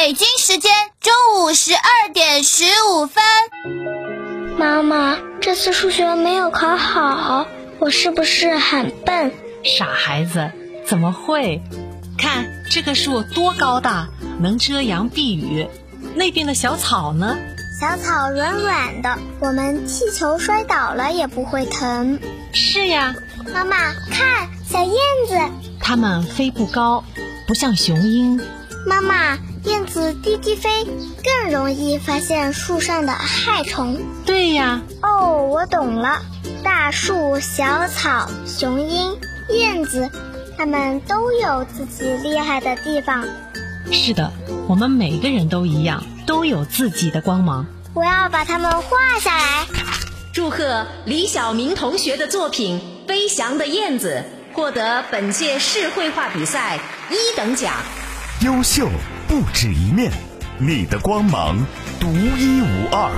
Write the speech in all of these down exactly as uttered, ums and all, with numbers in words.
北京时间中午十二点十五分。 妈妈，这次数学没有考好，我是不是很笨？ 傻孩子，怎么会？看这棵树多高大，能遮阳避雨。那边的小草呢？ 小草软软的，我们气球摔倒了也不会疼。 是呀。 妈妈，看，小燕子。 它们飞不高，不像雄鹰。 妈妈，燕子低低飞，更容易发现树上的害虫。 对呀。 哦，我懂了。大树、小草、雄鹰、燕子，它们都有自己厉害的地方。 是的，我们每个人都一样，都有自己的光芒。 我要把它们画下来。 祝贺李晓明同学的作品《飞翔的燕子》获得本届市绘画比赛一等奖。 优秀不止一面，你的光芒独一无二。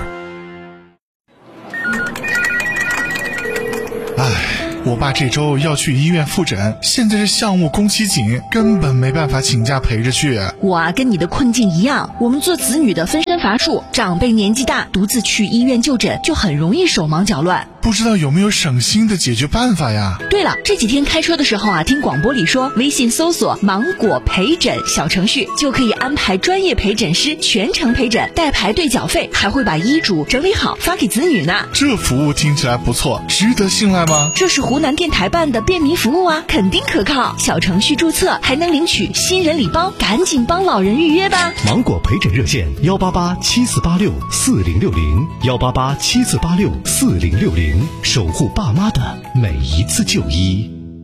唉，我爸这周要去医院复诊，现在这项目工期紧，根本没办法请假陪着去。 我啊，跟你的困境一样，我们做子女的分身乏术，长辈年纪大，独自去医院就诊，就很容易手忙脚乱。 不知道有没有省心的解决办法呀？ 对了，这几天开车的时候啊，听广播里说，微信搜索芒果陪诊小程序，就可以安排专业陪诊师全程陪诊，代排队缴费，还会把医嘱整理好发给子女呢。 这服务听起来不错，值得信赖吗？ 这是湖南电台办的便民服务啊，肯定可靠。小程序注册还能领取新人礼包，赶紧帮老人预约吧。 芒果陪诊热线幺八八七四八六四零六零幺八八七四八六四零六零。守护爸妈的每一次就医。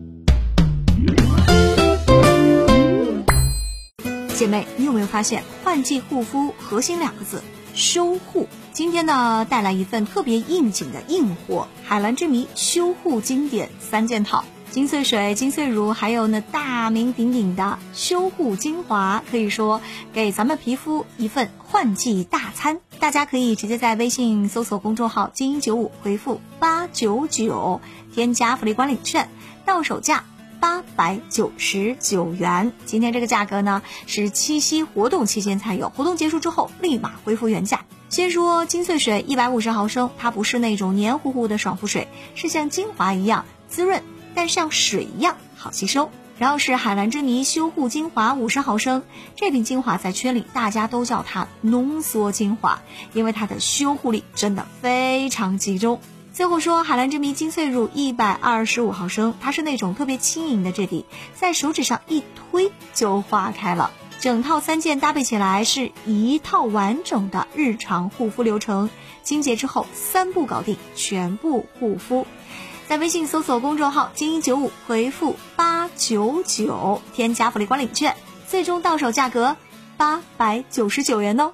姐妹，你有没有发现换季护肤核心两个字修护？今天呢，带来一份特别应景的硬货，海蓝之谜修护经典三件套，金穗水、金穗乳，还有呢大名鼎鼎的修护精华，可以说给咱们皮肤一份换季大餐。大家可以直接在微信搜索公众号精英九五回复八九九，添加福利管理券，到手价八百九十九元。今天这个价格呢是七夕活动期间才有，活动结束之后立马恢复原价。先说金穗水一百五十毫升，它不是那种黏糊糊的爽肤水，是像精华一样滋润，但像水一样好吸收。然后是海蓝之谜修护精华五十毫升，这瓶精华在圈里大家都叫它浓缩精华，因为它的修护力真的非常集中。最后说海蓝之谜金穗乳一百二十五毫升，它是那种特别轻盈的质地，在手指上一推就化开了。整套三件搭配起来是一套完整的日常护肤流程，清洁之后三步搞定全部护肤。在微信搜索公众号精英九五回复八九九，添加福利管理券，最终到手价格八百九十九元哦。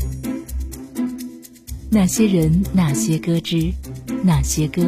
那些人，那些歌之那些歌。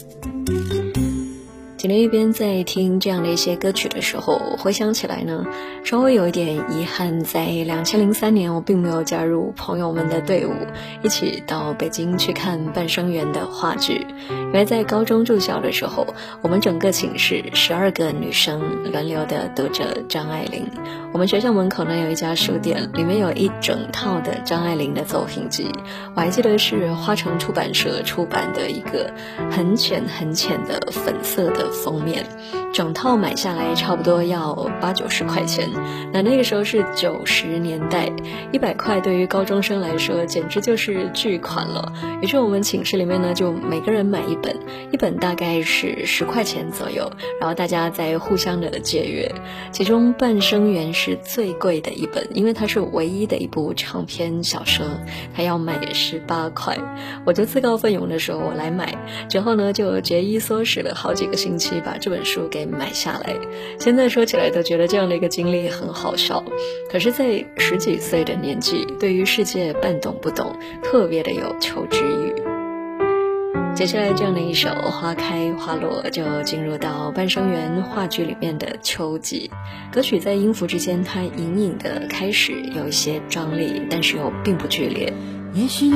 今天一边在听这样的一些歌曲的时候，回想起来呢，稍微有一点遗憾，在两千零三年我并没有加入朋友们的队伍，一起到北京去看半生缘的话剧。因为在高中住校的时候，我们整个寝室十二个女生轮流的读着张爱玲。我们学校门口呢有一家书店，里面有一整套的张爱玲的作品集，我还记得是花城出版社出版的一个很浅很浅的粉色的封面，整套买下来差不多要八九十块钱。那那个时候是九十年代，一百块对于高中生来说简直就是巨款了。于是我们寝室里面呢就每个人买一本，一本大概是十块钱左右，然后大家再互相的借阅。其中半生缘是最贵的一本，因为它是唯一的一部长篇小说，它要卖十八块。我就自告奋勇的说我来买，之后呢就节衣缩食了好几个星期把这本书给买下来。现在说起来都觉得这样的一个经历很好笑，可是在十几岁的年纪，对于世界半懂不懂，特别的有求知欲。接下来这样的一首花开花落，就进入到半生缘话剧里面的秋季。歌曲在音符之间它隐隐的开始有一些张力，但是又并不剧烈。 也许